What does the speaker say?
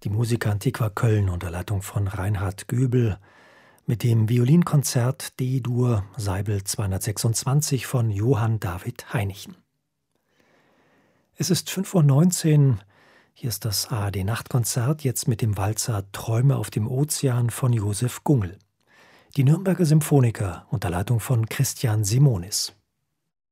Die Musica Antiqua Köln unter Leitung von Reinhard Göbel mit dem Violinkonzert D-Dur Seibel 226 von Johann David Heinichen. Es ist 5:19 Uhr. Hier ist das ARD-Nachtkonzert, jetzt mit dem Walzer Träume auf dem Ozean von Josef Gungel. Die Nürnberger Symphoniker unter Leitung von Christian Simonis.